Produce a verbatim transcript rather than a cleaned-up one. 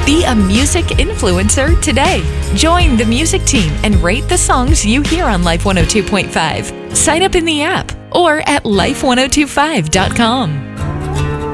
Be a music influencer today. Join the music team and rate the songs you hear on Life one oh two point five. Sign up in the app or at life ten twenty-five dot com.